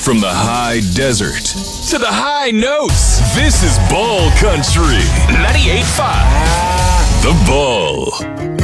From the high desert to the high notes, this is Bull Country. 98.5 The Bull.